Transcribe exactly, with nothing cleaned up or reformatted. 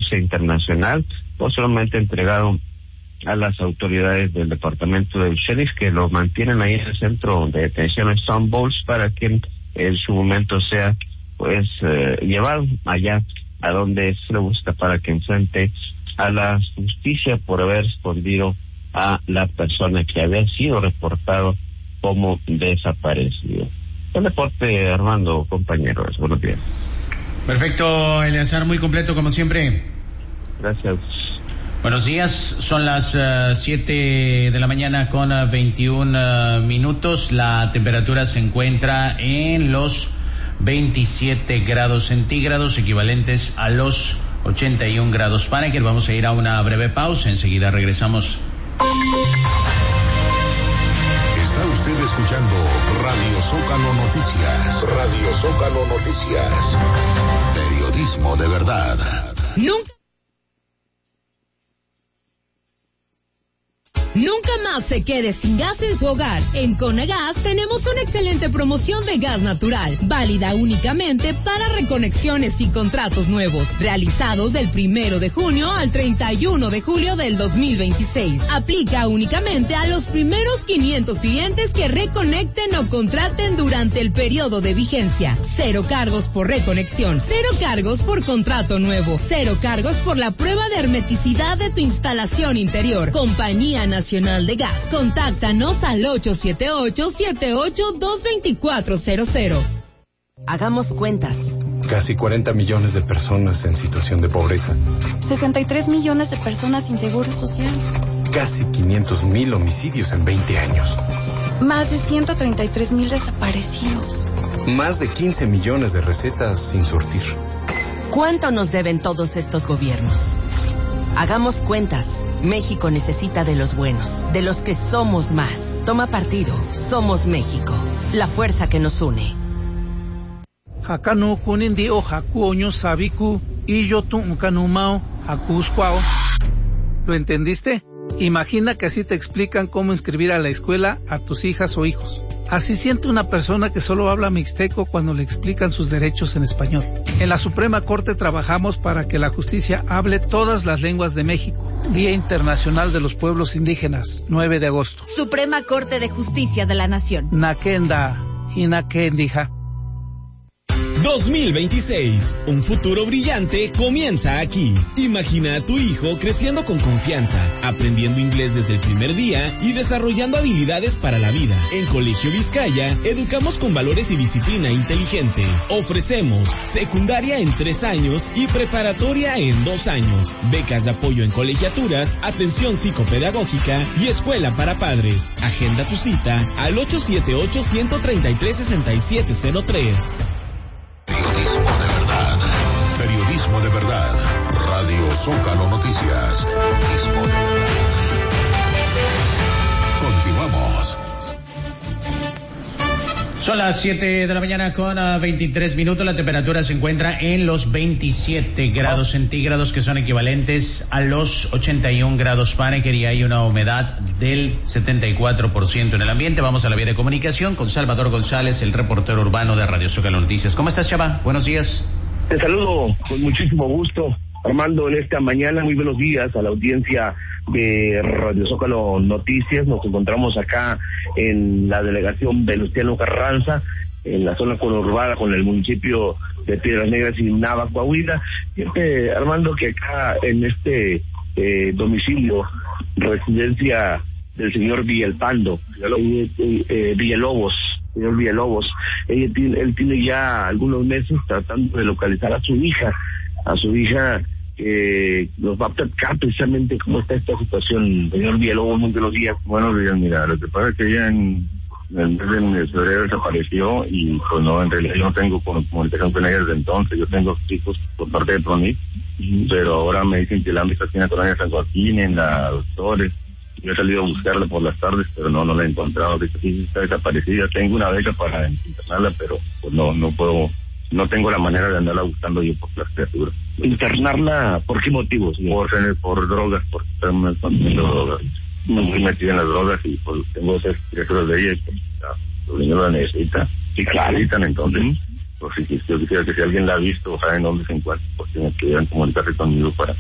justicia internacional, posteriormente entregado a las autoridades del departamento del sheriff, que lo mantienen ahí en el centro de detención Stone Balls para que en su momento sea pues eh, llevado allá a donde se le gusta para que enfrente a la justicia por haber respondido a la persona que había sido reportado como desaparecido. El reporte, Armando, compañeros, buenos días. Perfecto, Eleazar, muy completo como siempre. Gracias. Buenos días, son las uh, siete de la mañana con uh, veintiún uh, minutos. La temperatura se encuentra en los veintisiete grados centígrados, equivalentes a los ochenta y un grados Fahrenheit. Vamos a ir a una breve pausa, enseguida regresamos. Está usted escuchando Radio Zócalo Noticias. Radio Zócalo Noticias. Periodismo de verdad. Nunca. Nunca más se quede sin gas en su hogar. En Conagas tenemos una excelente promoción de gas natural, válida únicamente para reconexiones y contratos nuevos, realizados del primero de junio al treinta y uno de julio del dos mil veintiséis. Aplica únicamente a los primeros quinientos clientes que reconecten o contraten durante el periodo de vigencia. Cero cargos por reconexión, cero cargos por contrato nuevo, cero cargos por la prueba de hermeticidad de tu instalación interior. Compañía Nacional de Gas. Contáctanos al ocho siete ocho, siete ocho dos, dos cuatro cero cero. Hagamos cuentas. Casi cuarenta millones de personas en situación de pobreza. sesenta y tres millones de personas sin seguro social. Casi quinientos mil homicidios en veinte años. Más de ciento treinta y tres mil desaparecidos. Más de quince millones de recetas sin surtir. ¿Cuánto nos deben todos estos gobiernos? Hagamos cuentas. México necesita de los buenos, de los que somos más. Toma partido. Somos México. La fuerza que nos une. Hakano kunindi o hakuoño sabiku y yo tuncanumao hakuscuao. ¿Lo entendiste? Imagina que así te explican cómo inscribir a la escuela a tus hijas o hijos. Así siente una persona que solo habla mixteco cuando le explican sus derechos en español. En la Suprema Corte trabajamos para que la justicia hable todas las lenguas de México. Día Internacional de los Pueblos Indígenas, nueve de agosto. Suprema Corte de Justicia de la Nación. Nakenda, Hinakendija. dos mil veintiséis, un futuro brillante comienza aquí. Imagina a tu hijo creciendo con confianza, aprendiendo inglés desde el primer día y desarrollando habilidades para la vida. En Colegio Vizcaya, educamos con valores y disciplina inteligente. Ofrecemos secundaria en tres años y preparatoria en dos años. Becas de apoyo en colegiaturas, atención psicopedagógica y escuela para padres. Agenda tu cita al ocho siete ocho, uno tres tres, seis siete cero tres. Periodismo de verdad. Periodismo de verdad. Radio Zócalo Noticias. Periodismo de verdad. Continuamos. Son las siete de la mañana con veintitrés minutos. La temperatura se encuentra en los veintisiete grados centígrados, que son equivalentes a los ochenta y un grados Fahrenheit, y hay una humedad del setenta y cuatro por ciento en el ambiente. Vamos a la vía de comunicación con Salvador González, el reportero urbano de Radio Zócalo Noticias. ¿Cómo estás, Chava? Buenos días. Te saludo con muchísimo gusto, Armando, en esta mañana. Muy buenos días a la audiencia de Radio Zócalo Noticias. Nos encontramos acá en la delegación Venustiano Carranza, en la zona conurbada con el municipio de Piedras Negras y Nava, Coahuila. Fíjate, Armando, que acá en este eh, domicilio, residencia del señor Villalpando, eh, eh, Villalobos, señor Villalobos, él tiene, él tiene ya algunos meses tratando de localizar a su hija, a su hija que eh, nos va a platicar precisamente cómo está esta situación. Señor Villalobos, muy buenos días. Buenos días, mira, lo que pasa es que ella en el mes de febrero desapareció y pues no, en realidad yo no tengo comunicación con ella desde entonces. Yo tengo hijos por parte de Pronic, uh-huh. pero ahora me dicen que la han visto aquí en la colonia San Joaquín, en la Doctores. Yo he salido a buscarla por las tardes, pero no, no la he encontrado. De hecho, sí está desaparecida. Tengo una beca para internarla, pero pues no, no puedo, no tengo la manera de andarla buscando yo por las criaturas. ¿Internarla por qué motivos? Por, por drogas, por estar consumiendo drogas. No muy metida en las drogas y pues tengo esas criaturas de ella y pues los niños la necesitan. Sí, claro. Necesitan, entonces, uh-huh. pues si, si yo quisiera que si alguien la ha visto o sabe en dónde se encuentra, pues que me quieran comunicarse conmigo para